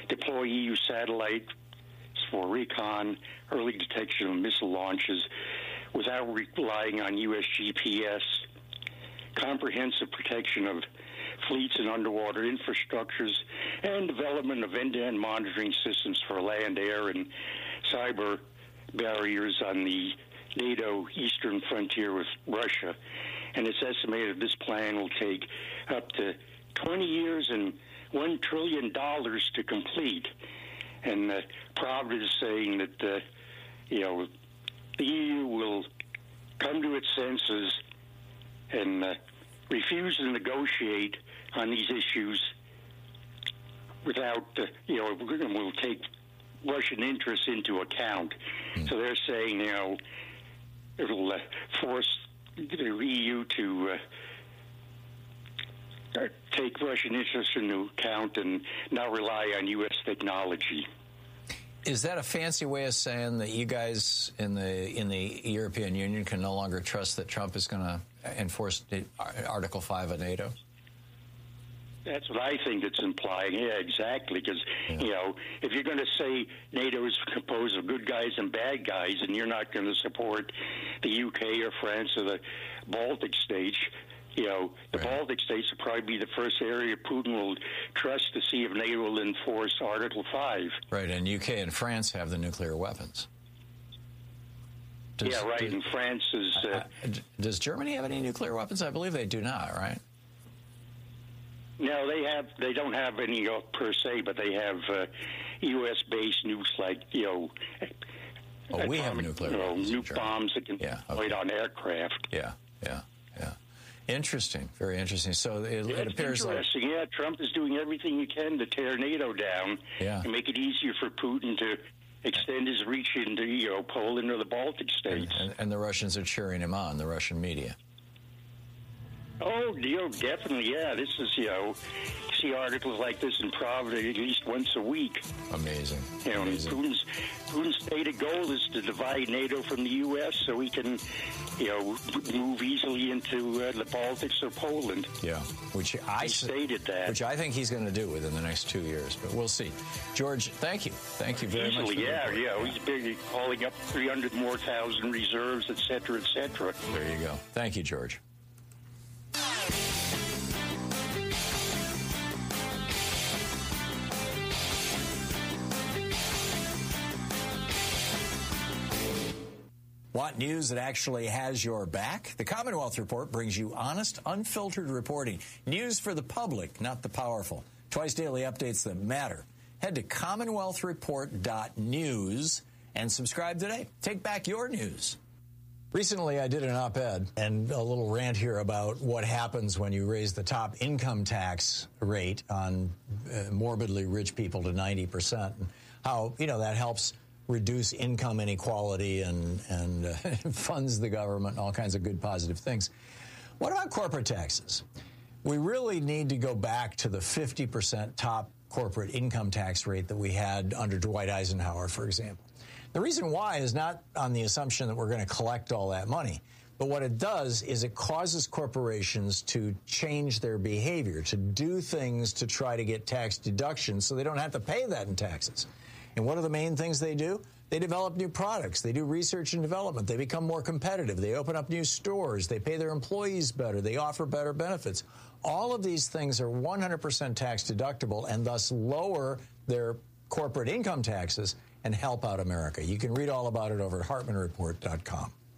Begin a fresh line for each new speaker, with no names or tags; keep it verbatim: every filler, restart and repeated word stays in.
deploy E U satellites for recon, early detection of missile launches without relying on U S G P S, comprehensive protection of fleets and underwater infrastructures, and development of end-to-end monitoring systems for land, air, and cyber barriers on the NATO eastern frontier with Russia. And it's estimated this plan will take up to twenty years and one trillion dollars to complete. And uh, Providence is saying that, uh, you know, the E U will come to its senses and uh, refuse to negotiate on these issues without, uh, you know, we'll take Russian interests into account. Mm. So they're saying, you know, it'll uh, force the E U to uh, take Russian interests into account and not rely on U S technology.
Is that a fancy way of saying that you guys in the in the European Union can no longer trust that Trump is going to enforce Article five of NATO?
That's what I think it's implying. Yeah, exactly. Because, yeah. you know, if you're going to say NATO is composed of good guys and bad guys, and you're not going to support the U K or France or the Baltic states, you know, the right. Baltic states will probably be the first area Putin will trust to see if NATO will enforce Article five.
Right, and U K and France have the nuclear weapons.
Does, yeah, right, does, and France is... Uh,
uh, does Germany have any nuclear weapons? I believe they do not, right?
No, they have. They don't have any uh, per se, but they have uh, U S-based nukes, like you know.
Oh, we have nuclear
you know,
weapons.
Nuke bombs that can be
yeah,
deployed
okay.
on aircraft.
Yeah, yeah, yeah. Interesting, very interesting. So it,
yeah,
it appears
interesting.
like
yeah, Trump is doing everything he can to tear NATO down
yeah.
and make it easier for Putin to extend his reach into you know Poland or the Baltic states.
And, and, and the Russians are cheering him on. The Russian media.
Oh, you know, definitely, yeah. This is, you know, you see articles like this in Providence at least once a week.
Amazing.
You know,
Amazing.
Putin's, Putin's stated goal is to divide NATO from the U S so he can, you know, move easily into uh, the Baltics or Poland.
Yeah, which I
he stated that.
Which I think he's going to do within the next two years, but we'll see. George, thank you. Thank you very
easily,
much. For
yeah, yeah. yeah. He's been calling up three hundred more thousand reserves, et cetera, et cetera.
There you go. Thank you, George. Want news that actually has your back? The Commonwealth Report brings you honest, unfiltered reporting. News for the public, not the powerful. Twice daily updates that matter. Head to commonwealth report dot news and subscribe today. Take back your news. Recently, I did an op-ed and a little rant here about what happens when you raise the top income tax rate on uh, morbidly rich people to ninety percent. And how, you know, that helps reduce income inequality and, and uh, funds the government and all kinds of good positive things. What about corporate taxes? We really need to go back to the fifty percent top corporate income tax rate that we had under Dwight Eisenhower, for example. The reason why is not on the assumption that we're going to collect all that money, but what it does is it causes corporations to change their behavior, to do things to try to get tax deductions so they don't have to pay that in taxes. And what are the main things they do? They develop new products. They do research and development. They become more competitive. They open up new stores. They pay their employees better. They offer better benefits. All of these things are one hundred percent tax deductible and thus lower their corporate income taxes and help out America. You can read all about it over at hartman report dot com.